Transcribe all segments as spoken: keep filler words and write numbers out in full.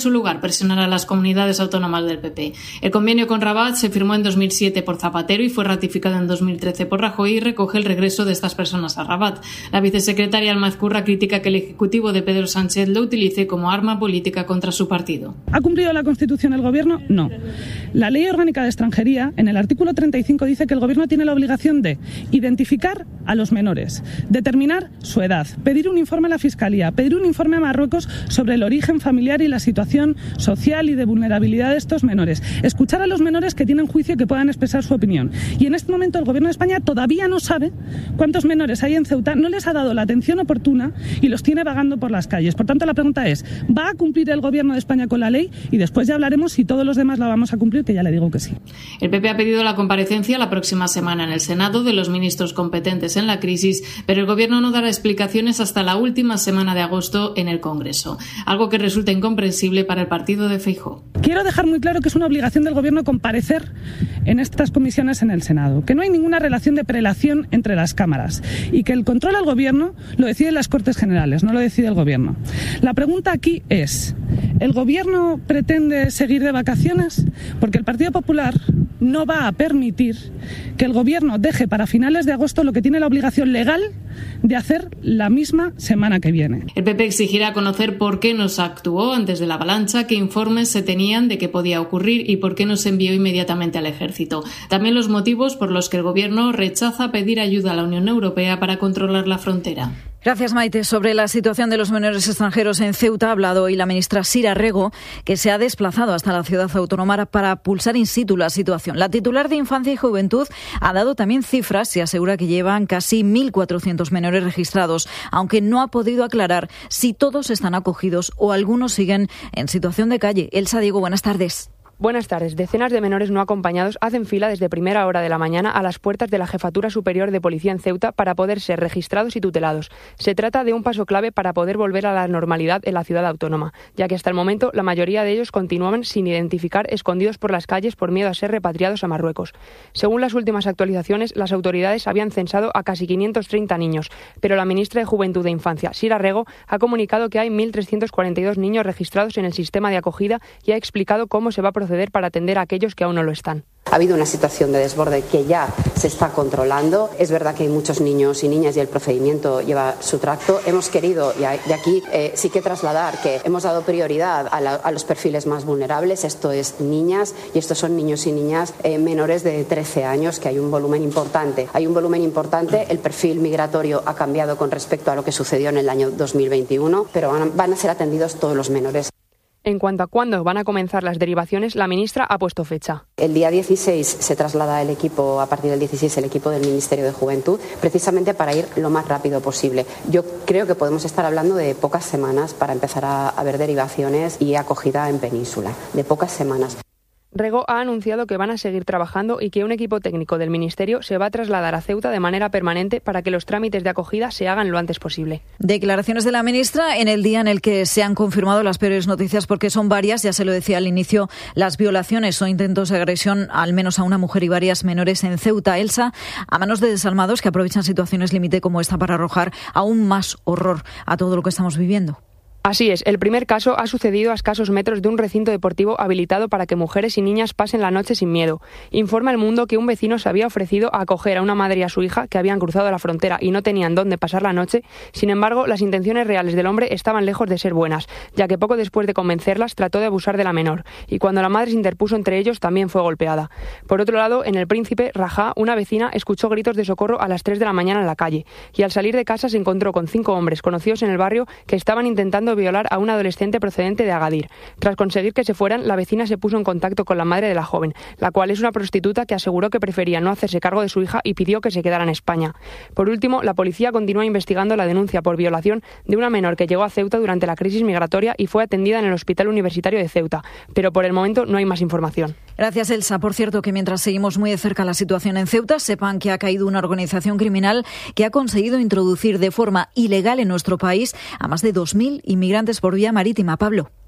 su lugar presionar a las comunidades autónomas del P P. El convenio con Rabat se firmó en dos mil siete por Zapatero y fue ratificado en dos mil trece por Rajoy y recoge el regreso de estas personas a Rabat. La vicesecretaria Alma Ezcurra critica que el ejecutivo de Pedro Sánchez lo utilice como arma política contra su partido. ¿Ha cumplido la Constitución el Gobierno? No. La Ley Orgánica de Extranjería, en el artículo treinta y cinco, dice que el Gobierno tiene la obligación de identificar a los menores, determinar su edad, pedir un informe a la Fiscalía, pedir un informe a Marruecos sobre el origen familiar y la situación social y de vulnerabilidad de estos menores, escuchar a los menores que tienen juicio y que puedan expresar su opinión. Y en este momento el Gobierno de España todavía no sabe cuántos menores hay en Ceuta, no les ha dado la atención oportuna y los tiene vagando por las calles. Por tanto, la pregunta es, ¿va a cumplir el Gobierno de España con la ley? Y después ya hablaremos si todos los demás la vamos a cumplir, que ya le digo que sí. El P P ha pedido la comparecencia la próxima semana en el Senado de los ministros competentes en la crisis, pero el Gobierno no dará explicaciones hasta la última semana de agosto en el Congreso, algo que resulta incomprensible para el partido de Feijóo. Quiero dejar muy claro que es una obligación del Gobierno comparecer en estas comisiones en el Senado, que no hay ninguna relación de prelación entre las cámaras y que el control al Gobierno lo deciden las Cortes Generales, no lo decide el Gobierno. La pregunta aquí es, ¿el Gobierno pretende seguir de vacaciones? Porque el Partido Popular no va a permitir que el Gobierno deje para finales de agosto lo que tiene la obligación legal de hacer la misma semana que viene. El P P exigirá conocer por qué no se actuó antes de la avalancha, qué informes se tenían de que podía ocurrir y por qué no se envió inmediatamente al Ejército. También los motivos por los que el Gobierno rechaza pedir ayuda a la Unión Europea para controlar la frontera. Gracias, Maite. Sobre la situación de los menores extranjeros en Ceuta ha hablado hoy la ministra Sira Rego, que se ha desplazado hasta la ciudad autónoma para pulsar in situ la situación. La titular de Infancia y Juventud ha dado también cifras y asegura que llevan casi mil cuatrocientos menores registrados, aunque no ha podido aclarar si todos están acogidos o algunos siguen en situación de calle. Elsa Diego, buenas tardes. Buenas tardes. Decenas de menores no acompañados hacen fila desde primera hora de la mañana a las puertas de la Jefatura Superior de Policía en Ceuta para poder ser registrados y tutelados. Se trata de un paso clave para poder volver a la normalidad en la ciudad autónoma, ya que hasta el momento la mayoría de ellos continuaban sin identificar, escondidos por las calles por miedo a ser repatriados a Marruecos. Según las últimas actualizaciones, las autoridades habían censado a casi quinientos treinta niños, pero la ministra de Juventud e Infancia, Sira Rego, ha comunicado que hay mil trescientos cuarenta y dos niños registrados en el sistema de acogida y ha explicado cómo se va a proceder para atender a aquellos que aún no lo están. Ha habido una situación de desborde que ya se está controlando. Es verdad que hay muchos niños y niñas y el procedimiento lleva su tracto. Hemos querido, y aquí eh, sí que trasladar que hemos dado prioridad a, la, a los perfiles más vulnerables. Esto es niñas y estos son niños y niñas eh, menores de trece años, que hay un volumen importante. Hay un volumen importante. El perfil migratorio ha cambiado con respecto a lo que sucedió en el año dos mil veintiuno, pero van a, van a ser atendidos todos los menores. En cuanto a cuándo van a comenzar las derivaciones, la ministra ha puesto fecha. El día dieciséis se traslada el equipo, a partir del dieciséis, el equipo del Ministerio de Juventud, precisamente para ir lo más rápido posible. Yo creo que podemos estar hablando de pocas semanas para empezar a, a ver derivaciones y acogida en Península, de pocas semanas. Rego ha anunciado que van a seguir trabajando y que un equipo técnico del Ministerio se va a trasladar a Ceuta de manera permanente para que los trámites de acogida se hagan lo antes posible. Declaraciones de la ministra en el día en el que se han confirmado las peores noticias, porque son varias, ya se lo decía al inicio, las violaciones o intentos de agresión al menos a una mujer y varias menores en Ceuta, Elsa, a manos de desalmados que aprovechan situaciones límite como esta para arrojar aún más horror a todo lo que estamos viviendo. Así es, el primer caso ha sucedido a escasos metros de un recinto deportivo habilitado para que mujeres y niñas pasen la noche sin miedo. Informa El Mundo que un vecino se había ofrecido a acoger a una madre y a su hija que habían cruzado la frontera y no tenían dónde pasar la noche. Sin embargo, las intenciones reales del hombre estaban lejos de ser buenas, ya que poco después de convencerlas trató de abusar de la menor, y cuando la madre se interpuso entre ellos también fue golpeada. Por otro lado, en El Príncipe, Rajá, una vecina escuchó gritos de socorro a las tres de la mañana en la calle, y al salir de casa se encontró con cinco hombres conocidos en el barrio que estaban intentando violar a un adolescente procedente de Agadir. Tras conseguir que se fueran, la vecina se puso en contacto con la madre de la joven, la cual es una prostituta que aseguró que prefería no hacerse cargo de su hija y pidió que se quedara en España. Por último, la policía continúa investigando la denuncia por violación de una menor que llegó a Ceuta durante la crisis migratoria y fue atendida en el Hospital Universitario de Ceuta, pero por el momento no hay más información. Gracias, Elsa. Por cierto, que mientras seguimos muy de cerca la situación en Ceuta, sepan que ha caído una organización criminal que ha conseguido introducir de forma ilegal en nuestro país a más de dos mil inmigrantes por vía marítima. Pablo.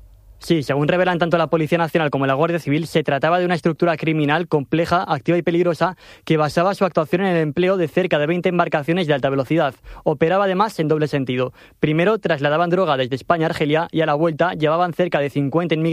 Sí, según revelan tanto la Policía Nacional como la Guardia Civil, se trataba de una estructura criminal compleja, activa y peligrosa que basaba su actuación en el empleo de cerca de veinte embarcaciones de alta velocidad. Operaba además en doble sentido. Primero trasladaban droga desde España a Argelia y a la vuelta llevaban cerca de cincuenta inmigrantes